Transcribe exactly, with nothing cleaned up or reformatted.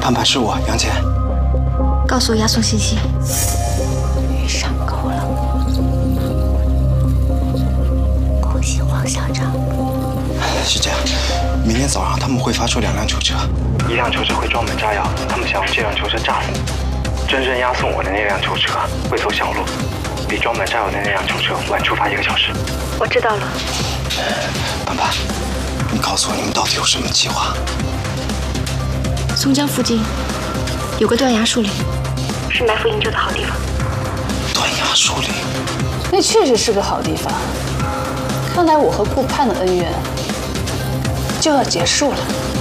盼盼是我，杨戬。 告诉我押送信息。 遇上钩了，恭喜黄校长。 是这样，明天早上他们会发出两辆囚车，一辆囚车会装满炸药，他们想用这辆囚车炸死你。真正押送我的那辆囚车会走小路，比装满炸药的那辆囚车晚出发一个小时。 我知道了。 盼盼，你告诉我你们到底有什么计划？ 松江附近有个断崖树林，是埋伏营救的好地方。 断崖树林， 那确实是个好地方。看来我和顾盼的恩怨就要结束了。